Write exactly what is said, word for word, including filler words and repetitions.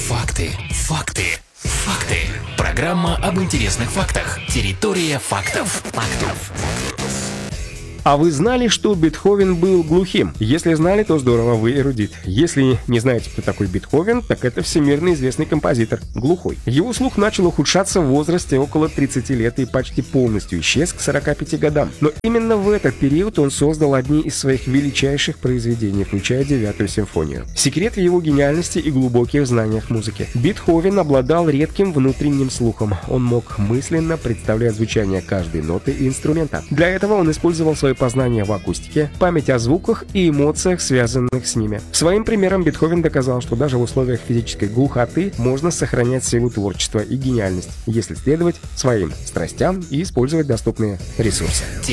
Факты, факты, факты. Программа об интересных фактах. Территория фактов. Фактов. А вы знали, что Бетховен был глухим? Если знали, то здорово, вы эрудит. Если не знаете, кто такой Бетховен, так это всемирно известный композитор, глухой. Его слух начал ухудшаться в возрасте около тридцати лет и почти полностью исчез к сорока пяти годам. Но именно в этот период он создал одни из своих величайших произведений, включая девятую симфонию. Секрет в его гениальности и глубоких знаниях музыки. Бетховен обладал редким внутренним слухом. Он мог мысленно представлять звучание каждой ноты и инструмента. Для этого он использовал свое познание в акустике, память о звуках и эмоциях, связанных с ними. Своим примером Бетховен доказал, что даже в условиях физической глухоты можно сохранять силу творчества и гениальность, если следовать своим страстям и использовать доступные ресурсы.